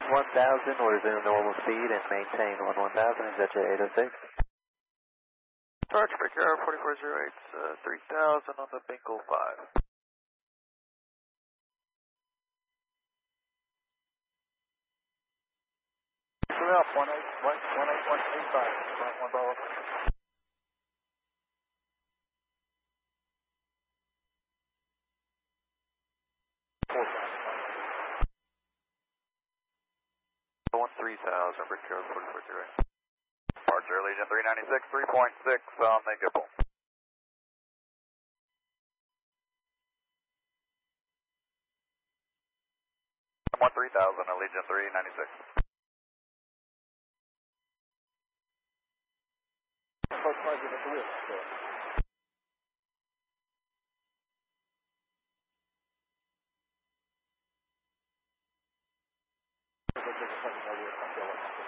1000, we're resume normal speed and maintain 1000, is that your 806? Departure Brickyard 4408, 3000 on the Bingo 5. Up 18135, 1 Bravo. Going 3000, Brickyard 4408. Departure Legion 396, 3.6 on the Gipple. 3000, Allegiant 396. First target at the wheel, sir.